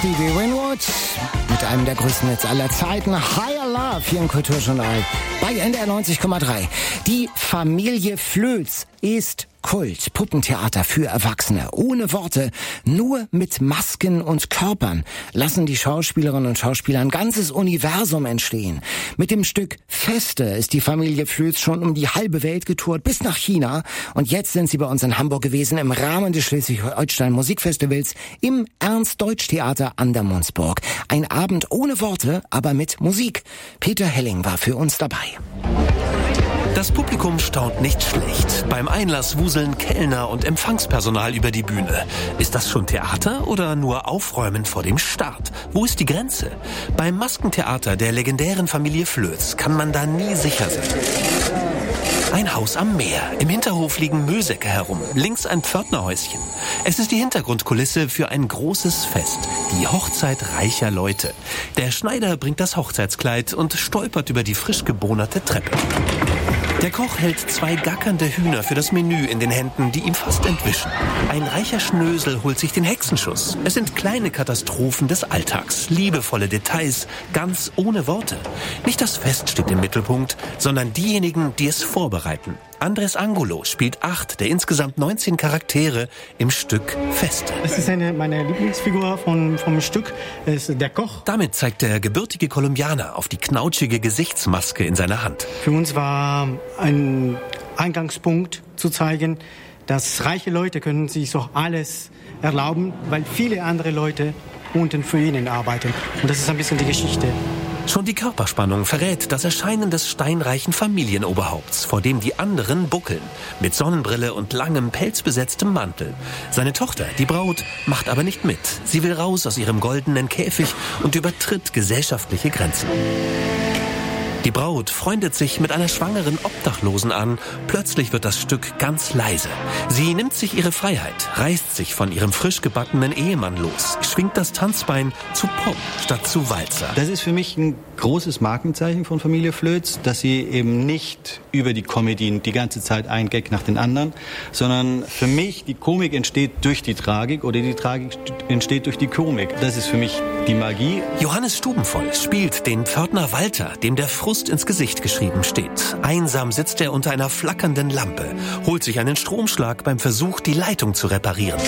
Stevie Winwood mit einem der größten Hits aller Zeiten, Higher Love, hier im Kulturjournal bei NDR 90,3. Die Familie Flöz ist Kult, Puppentheater für Erwachsene. Ohne Worte, nur mit Masken und Körpern lassen die Schauspielerinnen und Schauspieler ein ganzes Universum entstehen. Mit dem Stück Feste ist die Familie Flöz schon um die halbe Welt getourt, bis nach China. Und jetzt sind sie bei uns in Hamburg gewesen im Rahmen des Schleswig-Holstein Musikfestivals im Ernst-Deutsch-Theater an der Mundsburg. Ein Abend ohne Worte, aber mit Musik. Peter Helling war für uns dabei. Das Publikum staunt nicht schlecht. Beim Einlass wuseln Kellner und Empfangspersonal über die Bühne. Ist das schon Theater oder nur Aufräumen vor dem Start? Wo ist die Grenze? Beim Maskentheater der legendären Familie Flöz kann man da nie sicher sein. Ein Haus am Meer. Im Hinterhof liegen Müllsäcke herum. Links ein Pförtnerhäuschen. Es ist die Hintergrundkulisse für ein großes Fest. Die Hochzeit reicher Leute. Der Schneider bringt das Hochzeitskleid und stolpert über die frisch gebonerte Treppe. Der Koch hält 2 gackernde Hühner für das Menü in den Händen, die ihm fast entwischen. Ein reicher Schnösel holt sich den Hexenschuss. Es sind kleine Katastrophen des Alltags, liebevolle Details, ganz ohne Worte. Nicht das Fest steht im Mittelpunkt, sondern diejenigen, die es vorbereiten. Andres Angulo spielt 8 der insgesamt 19 Charaktere im Stück Feste. Das ist meine Lieblingsfigur vom Stück, das ist der Koch. Damit zeigt der gebürtige Kolumbianer auf die knautschige Gesichtsmaske in seiner Hand. Für uns war ein Eingangspunkt zu zeigen, dass reiche Leute können sich so alles erlauben, weil viele andere Leute unten für ihnen arbeiten. Und das ist ein bisschen die Geschichte. Schon die Körperspannung verrät das Erscheinen des steinreichen Familienoberhaupts, vor dem die anderen buckeln, mit Sonnenbrille und langem pelzbesetztem Mantel. Seine Tochter, die Braut, macht aber nicht mit. Sie will raus aus ihrem goldenen Käfig und übertritt gesellschaftliche Grenzen. Die Braut freundet sich mit einer schwangeren Obdachlosen an. Plötzlich wird das Stück ganz leise. Sie nimmt sich ihre Freiheit, reißt sich von ihrem frisch gebackenen Ehemann los, schwingt das Tanzbein zu Pop statt zu Walzer. Das ist für mich ein großes Markenzeichen von Familie Flöz, dass sie eben nicht über die Comedy die ganze Zeit ein Gag nach den anderen, sondern für mich die Komik entsteht durch die Tragik oder die Tragik entsteht durch die Komik. Das ist für mich die Magie. Johannes Stubenvoll spielt den Pförtner Walter, dem der Frust ins Gesicht geschrieben steht. Einsam sitzt er unter einer flackernden Lampe, holt sich einen Stromschlag beim Versuch, die Leitung zu reparieren.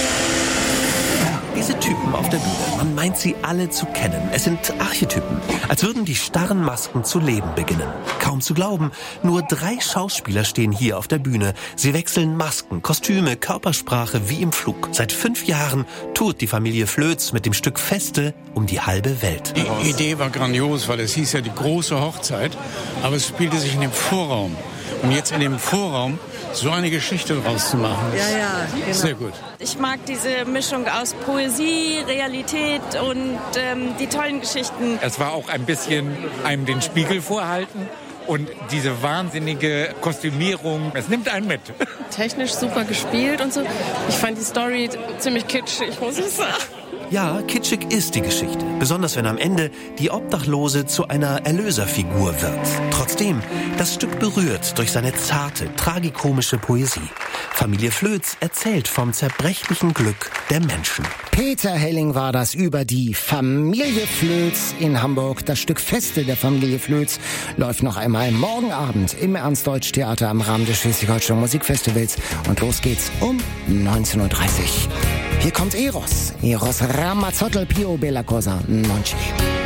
Diese Typen auf der Bühne, man meint sie alle zu kennen. Es sind Archetypen, als würden die starren Masken zu leben beginnen. Kaum zu glauben, nur 3 Schauspieler stehen hier auf der Bühne. Sie wechseln Masken, Kostüme, Körpersprache wie im Flug. Seit 5 Jahren tourt die Familie Flöz mit dem Stück Feste um die halbe Welt. Die Idee war grandios, weil es hieß ja die große Hochzeit, aber es spielte sich in dem Vorraum. Und jetzt in dem Vorraum so eine Geschichte draus zu machen, genau. Sehr gut. Ich mag diese Mischung aus Poesie, Realität und die tollen Geschichten. Es war auch ein bisschen einem den Spiegel vorhalten und diese wahnsinnige Kostümierung, es nimmt einen mit. Technisch super gespielt und so. Ich fand die Story ziemlich kitschig, muss ich sagen. Ja, kitschig ist die Geschichte, besonders wenn am Ende die Obdachlose zu einer Erlöserfigur wird. Trotzdem, das Stück berührt durch seine zarte, tragikomische Poesie. Familie Flöz erzählt vom zerbrechlichen Glück der Menschen. Peter Helling war das über die Familie Flöz in Hamburg. Das Stück Feste der Familie Flöz läuft noch einmal morgen Abend im Ernst-Deutsch-Theater im Rahmen des Schleswig-Holstein Musikfestivals. Und los geht's um 19.30 Uhr. Hier kommt Eros Ramazzotti Pio Bella Cosa Non c'è.